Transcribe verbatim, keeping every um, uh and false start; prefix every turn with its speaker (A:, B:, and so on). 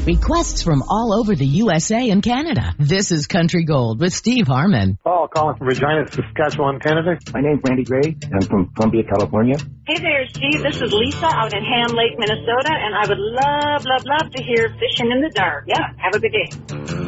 A: Requests from all over the U S A and Canada. This is Country Gold with Steve Harmon.
B: Paul calling from Regina, Saskatchewan, Canada.
C: My name's Randy Gray. I'm from Columbia, California.
D: Hey there, Steve. This is Lisa out in Ham Lake, Minnesota, and I would love, love, love to hear Fishing in the Dark. Yeah, have a good day.